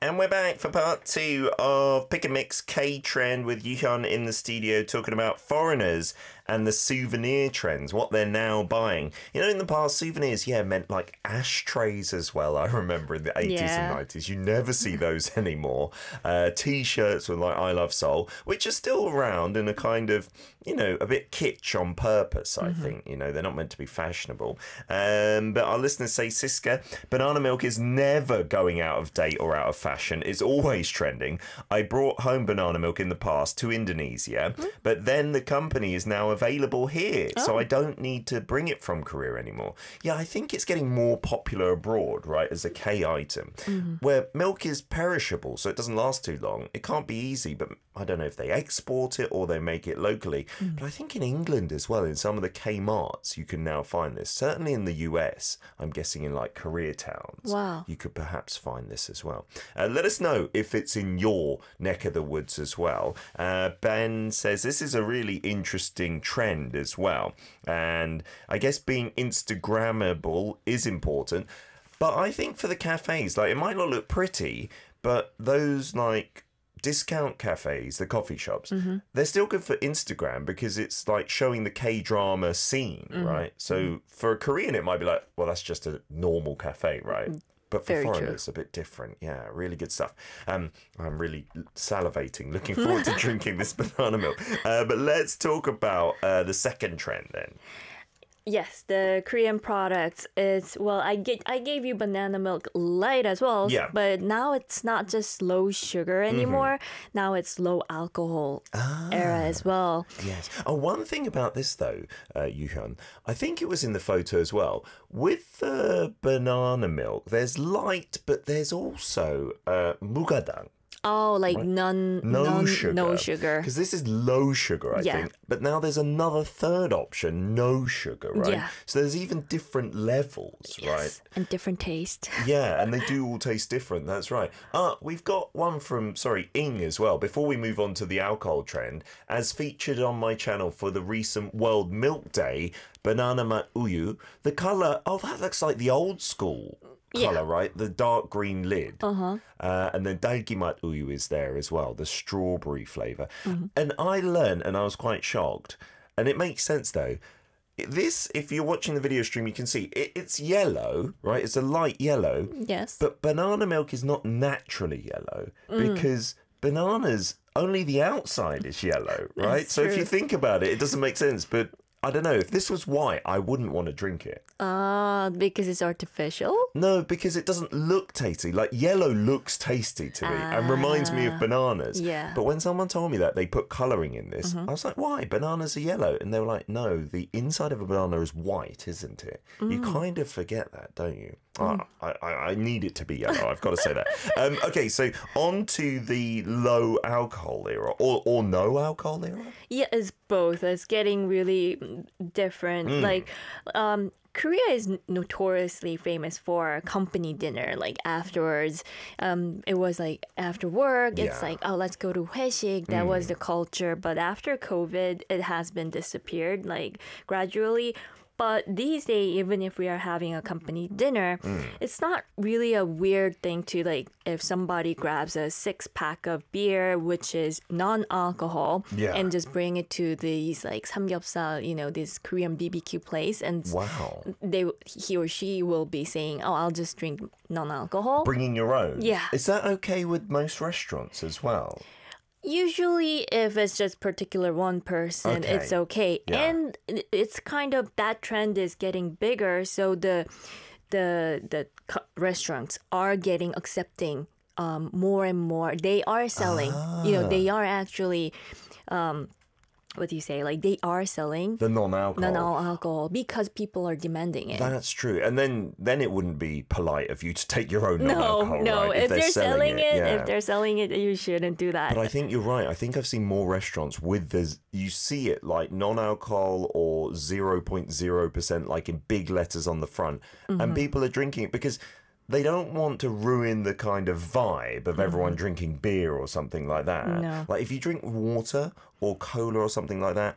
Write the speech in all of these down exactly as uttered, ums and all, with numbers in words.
And we're back for part two of Pick and Mix K-Trend with Yuhyun in the studio talking about foreigners and the souvenir trends, what they're now buying. You know, in the past, souvenirs, yeah, meant like ashtrays as well. I remember in the eighties Yeah. and nineties. You never see those anymore. Uh, T-shirts with like I Love Seoul, which are still around in a kind of, you know, a bit kitsch on purpose, I mm-hmm. think. You know, they're not meant to be fashionable. Um, but our listeners say, Siska, banana milk is never going out of date or out of fashion. It's always trending. I brought home banana milk in the past to Indonesia, mm-hmm. but then the company is now available here, oh. so I don't need to bring it from Korea anymore. Yeah, I think it's getting more popular abroad, right, as a K item, mm-hmm. where milk is perishable, so it doesn't last too long. It can't be easy, but I don't know if they export it or they make it locally. Mm. But I think in England as well, in some of the K-marts, you can now find this. Certainly in the U S, I'm guessing in like Korea towns, wow. you could perhaps find this as well. Uh, let us know if it's in your neck of the woods as well. Uh, Ben says this is a really interesting trend as well. And I guess being Instagrammable is important. But I think for the cafes, like it might not look pretty, but those like discount cafes, the coffee shops, mm-hmm. they're still good for Instagram because it's like showing the K-drama scene, mm-hmm. right? So mm-hmm. for a Korean, it might be like, well, that's just a normal cafe, right? But for Very foreigners, true. It's a bit different. Yeah, really good stuff. Um, I'm really salivating, looking forward to drinking this banana milk. Uh, but let's talk about uh, the second trend then. Yes, the Korean products is, well, I get, I gave you banana milk light as well, yeah. but now it's not just low sugar anymore. Mm-hmm. Now it's low alcohol ah, era as well. Yes. Oh, one thing about this though, uh, Yuhyun, I think it was in the photo as well. With the banana milk, there's light, but there's also uh, mugadang. Oh, like right? none, no none, sugar. no sugar. Because this is low sugar, I yeah. think. But now there's another third option, no sugar, right? Yeah. So there's even different levels, yes. right? And different taste. Yeah, and they do all taste different. That's right. Uh, we've got one from, sorry, Ing as well. Before we move on to the alcohol trend, as featured on my channel for the recent World Milk Day, banana mat uyu, the colour, oh, that looks like the old school colour, yeah. right? The dark green lid. Uh-huh. Uh, and then dalgimat uyu is there as well, the strawberry flavour. Mm-hmm. And I learned, and I was quite shocked, and it makes sense though, this, if you're watching the video stream, you can see it, it's yellow, right? It's a light yellow. Yes. But banana milk is not naturally yellow mm. because bananas, only the outside is yellow, right? That's so true. if you think about it, it doesn't make sense. But I don't know, if this was white, I wouldn't want to drink it. Ah, uh, because it's artificial? No, because it doesn't look tasty. Like, yellow looks tasty to me uh, and reminds me of bananas. Yeah. But when someone told me that they put colouring in this, mm-hmm. I was like, why? Bananas are yellow. And they were like, no, the inside of a banana is white, isn't it? Mm. You kind of forget that, don't you? Mm. Oh, I, I need it to be yellow, I've got to say that. Um, okay, so on to the low alcohol era, or, or no alcohol era? Yeah, it's both. It's getting really different. Mm. Like, um, Korea is notoriously famous for company dinner. Like afterwards, um, it was like after work, it's yeah. like, oh, let's go to 회식. That mm. was the culture. But after COVID, it has been disappeared, like gradually. But these days, even if we are having a company dinner, mm. it's not really a weird thing to, like, if somebody grabs a six pack of beer, which is non-alcohol, yeah. and just bring it to these, like, samgyeopsal, you know, this Korean B B Q place, and wow. they he or she will be saying, oh, I'll just drink non-alcohol. Bringing your own? Yeah. Is that okay with most restaurants as well? Usually, if it's just particular one person, okay. it's okay. Yeah. And it's kind of, that trend is getting bigger. So the the the restaurants are getting accepting um, more and more. They are selling, ah. you know, they are actually, um, what do you say? Like they are selling the non-alcohol. Non-alcohol because people are demanding it. That's true. And then then it wouldn't be polite of you to take your own no, non-alcohol, no. right? If, if they're, they're selling, selling it, it yeah. if they're selling it, you shouldn't do that. But I think you're right. I think I've seen more restaurants with the, you see it like non-alcohol or zero point zero percent like in big letters on the front. Mm-hmm. And people are drinking it because they don't want to ruin the kind of vibe of everyone mm-hmm. drinking beer or something like that. No. Like if you drink water or cola or something like that,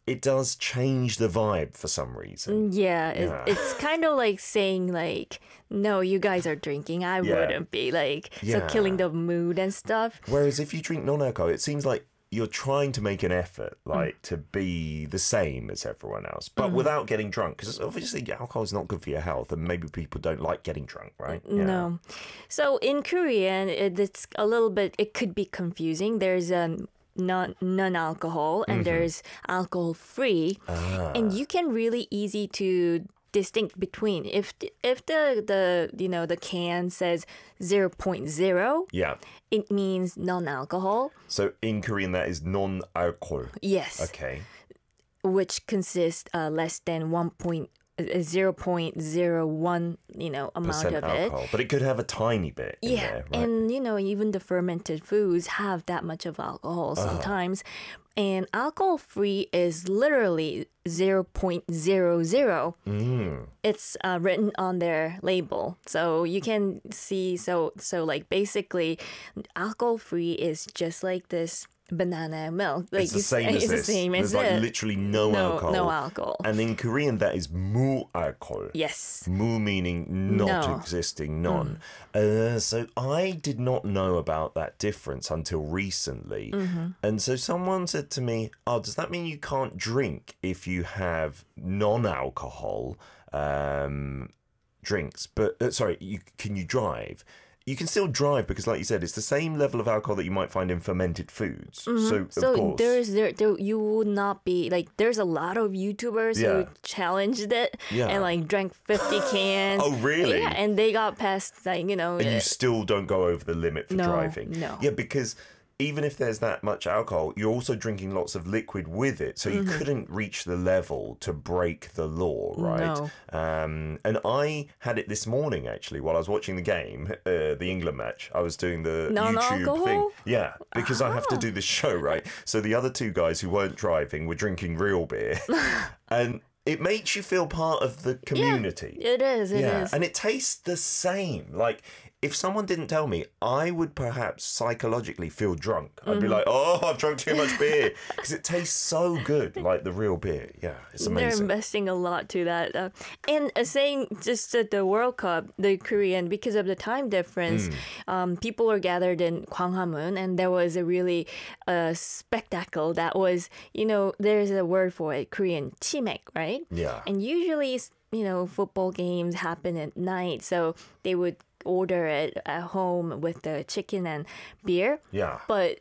it does change the vibe for some reason. Yeah, it, Yeah. it's kind of like saying like, no, you guys are drinking. I Yeah. wouldn't be like so Yeah. killing the mood and stuff. Whereas if you drink non-alcohol, it seems like you're trying to make an effort, like to be the same as everyone else, but without getting drunk. Because obviously alcohol is not good for your health, and maybe people don't like getting drunk, right? Yeah. No. So in Korean, it, it's a little bit, it could be confusing. There's a non non-alcohol and there's alcohol-free. And you can really easy to distinct between. If the, if the, the, you know, the can says zero point zero, Yeah. it means non-alcohol. So in Korean, that is non-alcohol. Yes. Okay. Which consists uh, less than one point zero point zero one, you know, amount Percent of alcohol, it. but it could have a tiny bit in Yeah, there, right? and you know, even the fermented foods have that much of alcohol sometimes. And alcohol free is literally zero point zero zero. Mm. It's uh, written on their label, so you can see. So, so like basically, alcohol free is just like this banana milk. Like It's the you same say- as it's this. the same as There's like it. literally no, no, alcohol. no alcohol. And in Korean, that is mu alcohol. Yes. Mu meaning not No. existing, non. Uh, so I did not know about that difference until recently. And so someone said to me, oh, does that mean you can't drink if you have non-alcohol um, drinks? But uh, sorry, you, can you drive? You can still drive because, like you said, it's the same level of alcohol that you might find in fermented foods. So, So of course. there's there, there you would not be like there's a lot of YouTubers Yeah. who challenged it Yeah. and like drank fifty cans. Oh, really? Yeah, and they got past like you know. And you uh, still don't go over the limit for No, driving. no. Yeah, because even if there's that much alcohol, you're also drinking lots of liquid with it. So you couldn't reach the level to break the law, right? No. Um, and I had it this morning, actually, while I was watching the game, uh, the England match. I was doing the YouTube Non-alcohol? thing. Yeah, because I have to do this show, right? So the other two guys who weren't driving were drinking real beer. And it makes you feel part of the community. It is. It is. Yeah, and it tastes the same. Like, if someone didn't tell me, I would perhaps psychologically feel drunk. I'd be like, oh, I've drunk too much beer. Because it tastes so good, like the real beer. Yeah, it's They're amazing. investing a lot to that. Uh, and uh, saying just at the World Cup, the Korean, because of the time difference, um, people were gathered in Gwanghwamun, and there was a really uh, spectacle that was, you know, there's a word for it, Korean, chimek, right? Yeah. And usually, you know, football games happen at night, so they would order it at home with the chicken and beer. Yeah. But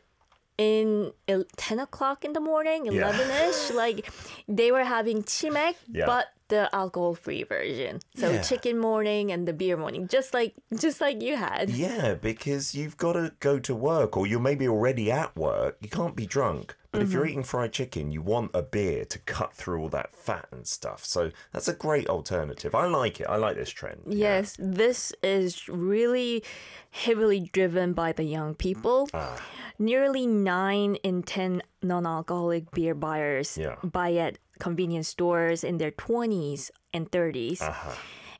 in el- ten o'clock in the morning, eleven-ish, like they were having chimek, Yeah. but the alcohol-free version. So Yeah. chicken morning and the beer morning, just like just like you had. Yeah, because you've got to go to work, or you're maybe already at work. You can't be drunk. But if you're eating fried chicken, you want a beer to cut through all that fat and stuff. So that's a great alternative. I like it. I like this trend. Yeah. Yes, this is really heavily driven by the young people. Ah. Nearly nine in ten non-alcoholic beer buyers Yeah. buy at convenience stores in their twenties and thirties. Uh-huh.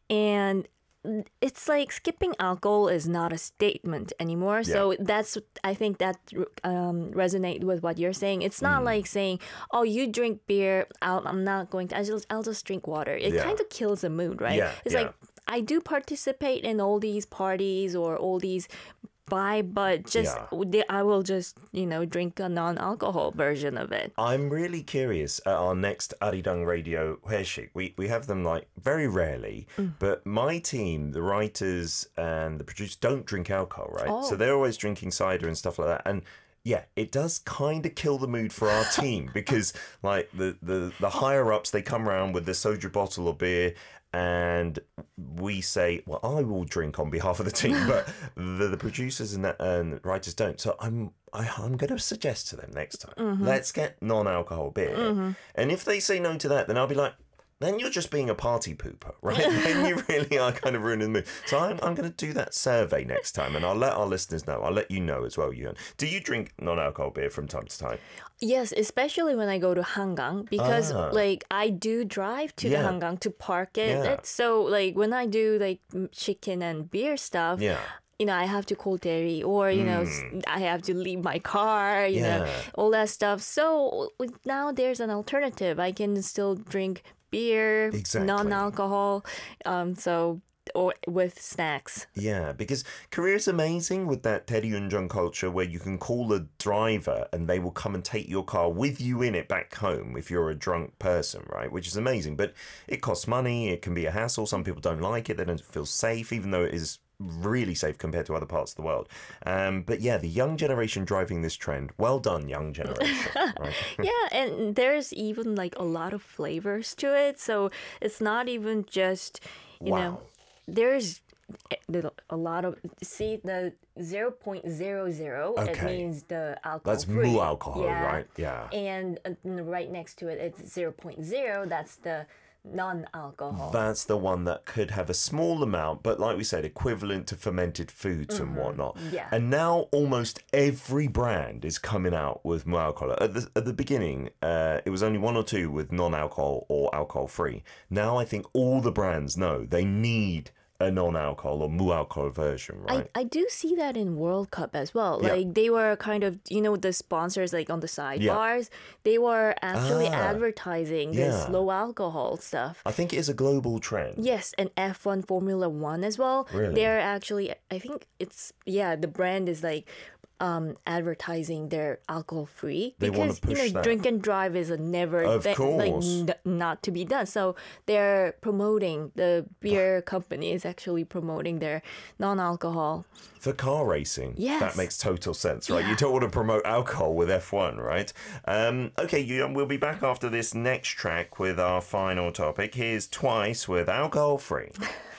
And it's like skipping alcohol is not a statement anymore. So that's, I think that um, resonate with what you're saying. It's not Mm. like saying, oh, you drink beer, I'll, I'm not going to, I just, I'll just drink water. It Yeah. kind of kills the mood, right? Yeah, It's yeah. like, I do participate in all these parties or all these buy, but just, Yeah. I will just, you know, drink a non-alcohol version of it. I'm really curious at our next Arirang Radio 회식. We we have them like very rarely, but my team, the writers and the producers, don't drink alcohol, right? Oh. So they're always drinking cider and stuff like that. And yeah, it does kind of kill the mood for our team because like the, the, the higher ups, they come around with the soju bottle of beer and we say, well, I will drink on behalf of the team, but the, the producers and, the, and writers don't. So I'm I, I'm going to suggest to them next time, let's get non-alcohol beer. And if they say no to that, then I'll be like, then you're just being a party pooper, right? Then you really are kind of ruining the mood. So I'm, I'm going to do that survey next time, and I'll let our listeners know. I'll let you know as well, Yuan. Do you drink non-alcohol beer from time to time? Yes, especially when I go to Hangang because Ah. like I do drive to Yeah. the Hangang to park it. Yeah. So like when I do like m- chicken and beer stuff, Yeah. you know, I have to call dairy, or, you know, Mm. I have to leave my car, you know, Yeah. all that stuff. So now there's an alternative. I can still drink beer, Exactly. non-alcohol, um, so or with snacks. Yeah, because Korea's amazing with that 대리운전 culture where you can call a driver and they will come and take your car with you in it back home if you're a drunk person, right? Which is amazing. But it costs money. It can be a hassle. Some people don't like it. They don't feel safe, even though it is really safe compared to other parts of the world. Um, but yeah, the young generation driving this trend. Well done, young generation. Right? Yeah, and there's even like a lot of flavors to it. So it's not even just, you Wow. know, there's a lot of, see the zero point zero zero, it Okay. means the alcohol That's free. mu alcohol, Yeah. right? Yeah. And uh, right next to it, it's zero point zero, that's the non-alcohol. That's the one that could have a small amount, but like we said, equivalent to fermented foods and whatnot. Yeah. And now almost every brand is coming out with more alcohol. At the, at the beginning, uh, it was only one or two with non-alcohol or alcohol-free. Now I think all the brands know they need a non-alcohol or mu-alcohol version, right? I, I do see that in World Cup as well. Yeah. Like they were kind of, you know, the sponsors like on the sidebars, they were actually Ah. advertising this Yeah. low alcohol stuff. I think it is a global trend. Yes, and F one Formula One as well. Really? They're actually, I think it's, yeah, the brand is like um, advertising their alcohol free. They wanna because, you push know, that. drink and drive is a never Of thing, like course. n- not to be done. So they're promoting, the beer company is actually promoting their non-alcohol. For car racing, Yes. that makes total sense, right? You Yeah. don't want to promote alcohol with F one, right? Um, okay, you, we'll be back after this next track with our final topic. Here's Twice with Alcohol Free.